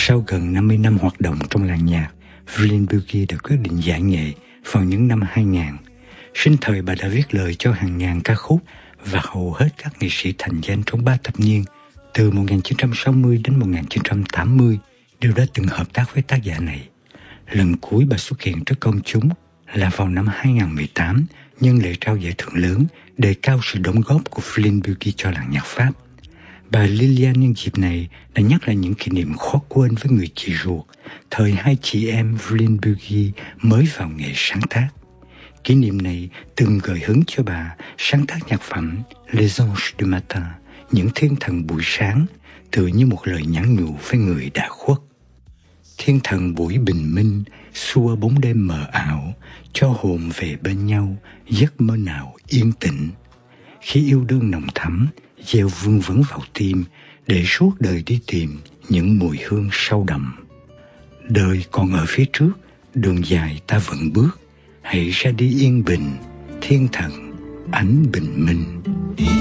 Sau gần 50 năm hoạt động trong làng nhạc, Vrlin Bugey đã quyết định giải nghệ vào những năm 2000. Sinh thời bà đã viết lời cho hàng ngàn ca khúc và hầu hết các nghệ sĩ thành danh trong 3 thập niên, từ 1960 đến 1980, đều đã từng hợp tác với tác giả này. Lần cuối bà xuất hiện trước công chúng là vào năm 2018, nhân lễ trao giải thưởng lớn đề cao sự đóng góp của Vrlin Bugey cho làng nhạc Pháp. Bà Liliane nhân dịp này đã nhắc lại những kỷ niệm khó quên với người chị ruột, thời hai chị em Vrlin Bugey mới vào nghề sáng tác. Kỷ niệm này từng gợi hứng cho bà sáng tác nhạc phẩm Les Anges du Matin, những thiên thần buổi sáng, tựa như một lời nhắn nhủ với người đã khuất. Thiên thần buổi bình minh xua bóng đêm mờ ảo, cho hồn về bên nhau giấc mơ nào yên tĩnh. Khi yêu đương nồng thắm, gieo vương vấn vào tim, để suốt đời đi tìm những mùi hương sâu đậm. Đời còn ở phía trước, đường dài ta vẫn bước, hãy ra đi yên bình, thiên thần ánh bình minh.